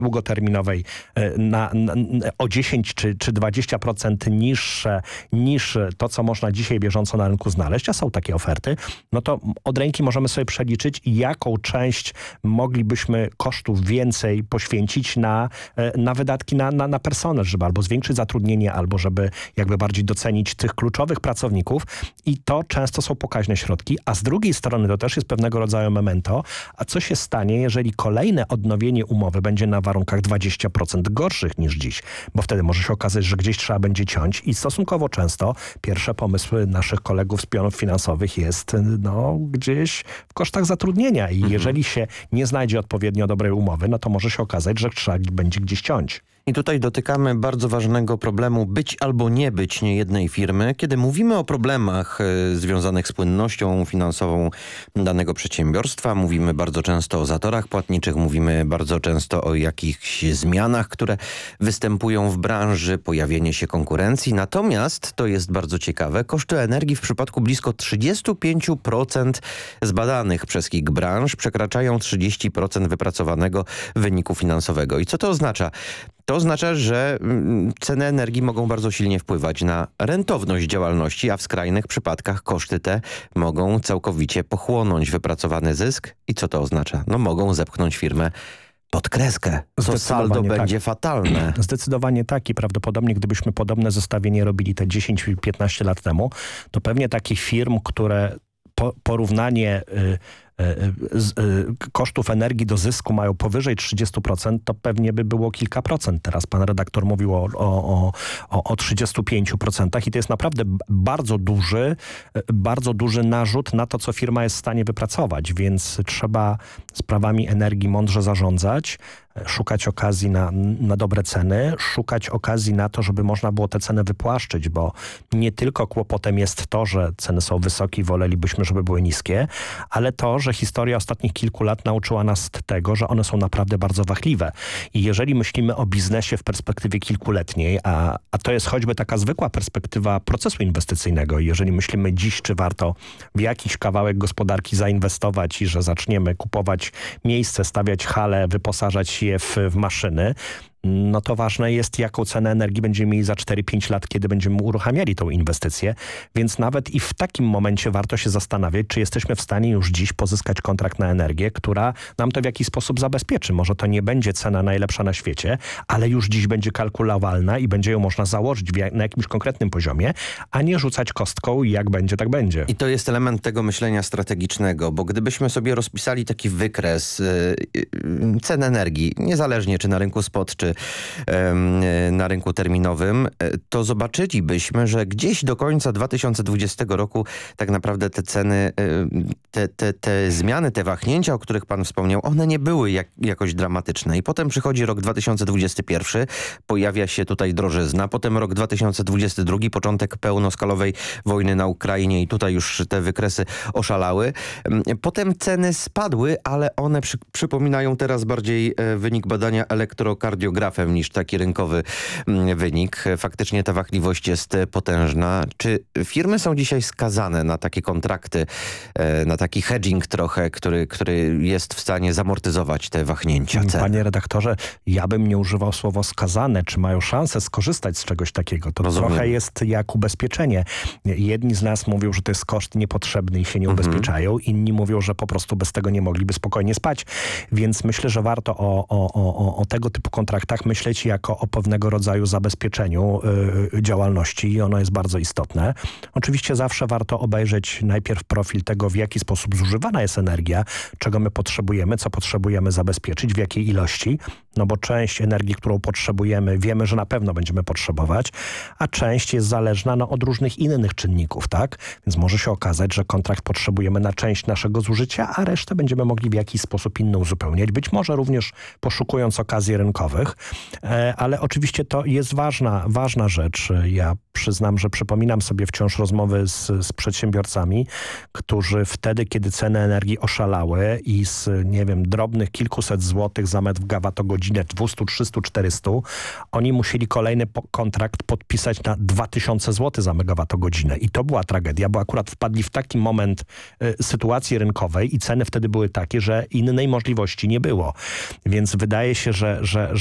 długoterminowej o 10 czy 20% niższe niż to, co można dzisiaj bieżąco na rynku znaleźć, a są takie oferty, no to od ręki możemy sobie przeliczyć, jaką część moglibyśmy kosztów więcej poświęcić na wydatki na personel, żeby albo zwiększyć zatrudnienie, albo żeby jakby bardziej docenić tych kluczowych pracowników i to często są pokaźne środki, a z drugiej strony to też jest pewnego rodzaju memento, a co się stanie, jeżeli kolejne odnowienie umowy będzie na warunkach 20% gorszych niż dziś, bo wtedy może się okazać, że gdzieś trzeba będzie ciąć i stosunkowo często pierwsze pomysły naszych kolegów z pionów finansowych jest gdzieś w kosztach zatrudnienia i jeżeli się nie znajdzie odpowiednio dobrej umowy, no to może się okazać, że trzeba będzie gdzieś ciąć. I tutaj dotykamy bardzo ważnego problemu być albo nie być niejednej firmy. Kiedy mówimy o problemach związanych z płynnością finansową danego przedsiębiorstwa, mówimy bardzo często o zatorach płatniczych, mówimy bardzo często o jakichś zmianach, które występują w branży, pojawienie się konkurencji. Natomiast, to jest bardzo ciekawe, koszty energii w przypadku blisko 35% zbadanych przez KIK branż przekraczają 30% wypracowanego wyniku finansowego. I co to oznacza? To oznacza, że ceny energii mogą bardzo silnie wpływać na rentowność działalności, a w skrajnych przypadkach koszty te mogą całkowicie pochłonąć wypracowany zysk. I co to oznacza? No mogą zepchnąć firmę pod kreskę. To saldo będzie fatalne. Zdecydowanie tak i prawdopodobnie gdybyśmy podobne zestawienie robili te 10-15 lat temu, to pewnie takich firm, które porównanie kosztów energii do zysku mają powyżej 30%, to pewnie by było kilka procent. Teraz pan redaktor mówił o 35% i to jest naprawdę bardzo duży narzut na to, co firma jest w stanie wypracować, więc trzeba sprawami energii mądrze zarządzać, szukać okazji na dobre ceny, szukać okazji na to, żeby można było te ceny wypłaszczyć, bo nie tylko kłopotem jest to, że ceny są wysokie i wolelibyśmy, żeby były niskie, ale to, że historia ostatnich kilku lat nauczyła nas tego, że one są naprawdę bardzo wahliwe. I jeżeli myślimy o biznesie w perspektywie kilkuletniej, a to jest choćby taka zwykła perspektywa procesu inwestycyjnego, i jeżeli myślimy dziś, czy warto w jakiś kawałek gospodarki zainwestować i że zaczniemy kupować miejsce, stawiać hale, wyposażać je w maszyny, no to ważne jest, jaką cenę energii będziemy mieli za 4-5 lat, kiedy będziemy uruchamiali tą inwestycję. Więc nawet i w takim momencie warto się zastanawiać, czy jesteśmy w stanie już dziś pozyskać kontrakt na energię, która nam to w jakiś sposób zabezpieczy. Może to nie będzie cena najlepsza na świecie, ale już dziś będzie kalkulowalna i będzie ją można założyć na jakimś konkretnym poziomie, a nie rzucać kostką i jak będzie, tak będzie. I to jest element tego myślenia strategicznego, bo gdybyśmy sobie rozpisali taki wykres cen energii, niezależnie czy na rynku spot, czy na rynku terminowym, to zobaczylibyśmy, że gdzieś do końca 2020 roku tak naprawdę te ceny, te zmiany, te wahnięcia, o których pan wspomniał, one nie były jakoś dramatyczne. I potem przychodzi rok 2021, pojawia się tutaj drożyzna, potem rok 2022, początek pełnoskalowej wojny na Ukrainie i tutaj już te wykresy oszalały. Potem ceny spadły, ale one przypominają teraz bardziej wynik badania elektrokardiografem niż taki rynkowy wynik. Faktycznie ta wahliwość jest potężna. Czy firmy są dzisiaj skazane na takie kontrakty, na taki hedging trochę, który jest w stanie zamortyzować te wahnięcia cen? Panie redaktorze, ja bym nie używał słowa skazane. Czy mają szansę skorzystać z czegoś takiego? To trochę jest jak ubezpieczenie. Jedni z nas mówią, że to jest koszt niepotrzebny i się nie ubezpieczają. Inni mówią, że po prostu bez tego nie mogliby spokojnie spać. Więc myślę, że warto o tego typu kontraktach myśleć jako o pewnego rodzaju zabezpieczeniu działalności i ono jest bardzo istotne. Oczywiście zawsze warto obejrzeć najpierw profil tego, w jaki sposób zużywana jest energia, czego my potrzebujemy, co potrzebujemy zabezpieczyć, w jakiej ilości, no bo część energii, którą potrzebujemy, wiemy, że na pewno będziemy potrzebować, a część jest zależna od różnych innych czynników, tak? Więc może się okazać, że kontrakt potrzebujemy na część naszego zużycia, a resztę będziemy mogli w jakiś sposób inny uzupełniać. Być może również poszukując okazji rynkowych, ale oczywiście to jest ważna rzecz. Ja przyznam, że przypominam sobie wciąż rozmowy z przedsiębiorcami, którzy wtedy, kiedy ceny energii oszalały i z, drobnych kilkuset złotych za metr gawatogodzinę megawattogodzinę 200, 300, 400, oni musieli kolejny kontrakt podpisać na 2000 zł za megawattogodzinę. I to była tragedia, bo akurat wpadli w taki moment sytuacji rynkowej i ceny wtedy były takie, że innej możliwości nie było. Więc wydaje się, że